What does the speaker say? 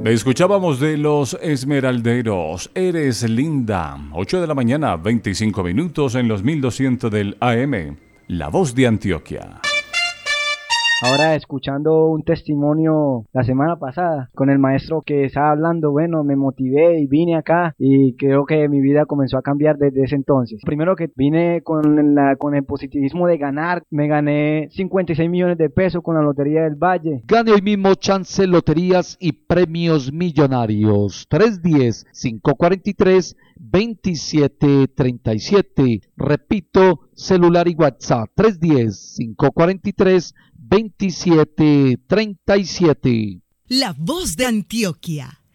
Escuchábamos de los Esmeralderos, Eres Linda, 8 de la mañana, 25 minutos en los 1200 del AM, La Voz de Antioquia. Ahora escuchando un testimonio la semana pasada con el maestro que estaba hablando, bueno, me motivé y vine acá y creo que mi vida comenzó a cambiar desde ese entonces. Primero que vine con el positivismo de ganar, me gané 56 millones de pesos con la Lotería del Valle. Gane hoy mismo Chance Loterías y Premios Millonarios. 310-543-2737. Repito, celular y WhatsApp. 310-543-2737. La Voz de Antioquia.